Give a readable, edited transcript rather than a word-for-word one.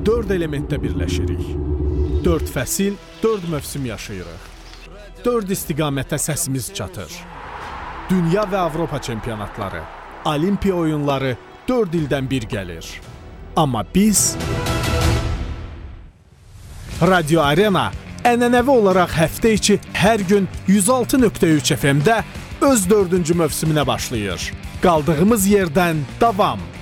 4 elementdə birləşirik. 4 fəsil, 4 mövsüm yaşayırıq. 4 istiqamətə səsimiz çatır. Dünya və Avropa çempionatları, Olimpiya oyunları 4 ildən bir gəlir. Amma biz Radio Arena ənənəvi olaraq həftə içi hər gün 106.3 FM-də öz 4-cü mövsümünə başlayır. Qaldığımız yerdən davam.